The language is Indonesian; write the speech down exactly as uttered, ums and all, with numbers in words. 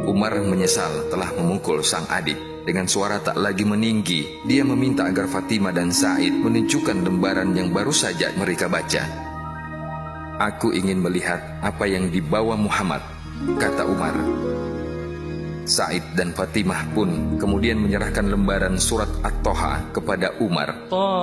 Umar menyesal telah memukul sang adik. Dengan suara tak lagi meninggi, dia meminta agar Fatimah dan Said menunjukkan lembaran yang baru saja mereka baca. "Aku ingin melihat apa yang dibawa Muhammad," kata Umar. Said dan Fatimah pun kemudian menyerahkan lembaran surat At-Toha kepada Umar.